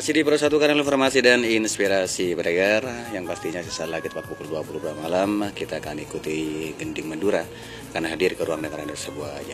Masih di Pro 1 kanal informasi dan inspirasi Breger. Yang pastinya sesaat lagi tepat pukul 20 malam kita akan ikuti Gending Madura karena hadir ke ruang dengar Anda sebuah